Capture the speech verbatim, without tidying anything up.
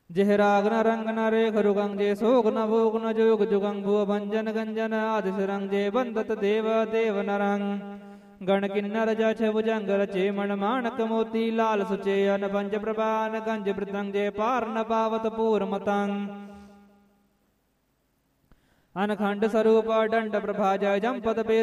ਜਿਹ ਰਾਗ ਨ ਰੰਗ ਨ ਰੇਖ ਰੁਗੰ ਜੇ ਸੋਗ ਨ ਭੋਗ ਨ ਜੋਗ ਜੁਗੰ ਭੂਅ ਭੰਜਨ ਗੰਜਨ ਆਦਿ ਸਰੰਗ ਜੇ ਬੰਦਤ ਦੇਵ ਦੇਵ ਨਰੰ ਗਣ ਕਿੰਨਰ ਜਛ ਭੁਜੰਗ ਰਚੇ ਮਣ ਮਾਣਕ ਮੋਤੀ ਲਾਲ ਸੁਚੇ ਅਨ ਪੰਜ ਪ੍ਰਭਾਨ ਗੰਜ ਬ੍ਰਿਤੰਗ ਜੇ ਪਾਰ ਨ ਪਾਵਤ ਪੂਰ ਮਤੰ ਅਨਖੰਡ ਸਰੂਪ ਡੰਡ ਪ੍ਰਭਾ ਜੈ ਜੰਪਤ